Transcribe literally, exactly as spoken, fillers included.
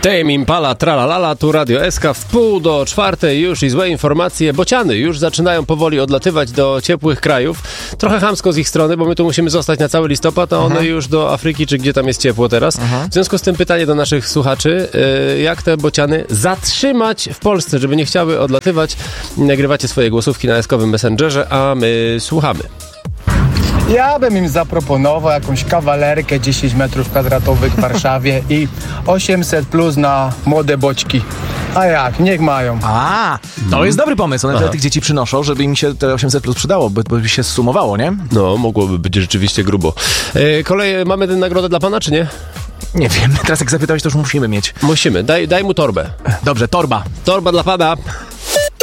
Tame Impala, tralalala, tu Radio S K, w pół do czwartej już i złe informacje. Bociany już zaczynają powoli odlatywać do ciepłych krajów. Trochę chamsko z ich strony, bo my tu musimy zostać na cały listopad, a one Aha. już do Afryki, czy gdzie tam jest ciepło teraz. Aha. W związku z tym pytanie do naszych słuchaczy, jak te bociany zatrzymać w Polsce, żeby nie chciały odlatywać. Nagrywacie swoje głosówki na eskowym Messengerze, a my słuchamy. Ja bym im zaproponował jakąś kawalerkę dziesięć metrów kwadratowych w Warszawie i osiemset plus na młode boćki. A jak? Niech mają. A, to jest dobry pomysł. One tych dzieci przynoszą, żeby im się te osiemset plus przydało, by, by się zsumowało, nie? No, mogłoby być rzeczywiście grubo. E, kolej, mamy tę nagrodę dla pana, czy nie? Nie wiem. Teraz jak zapytałeś, to już musimy mieć. Musimy. Daj, daj mu torbę. Dobrze, torba. Torba dla pana.